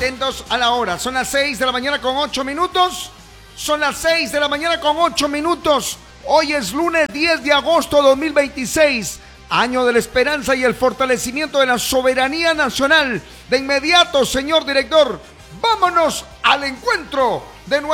Atentos a la hora. Son las 6 de la mañana con 8 minutos. Son las 6 de la mañana con 8 minutos. Hoy es lunes 10 de agosto de 2026. Año de la esperanza y el fortalecimiento de la soberanía nacional. De inmediato, señor director, vámonos al encuentro de nuestro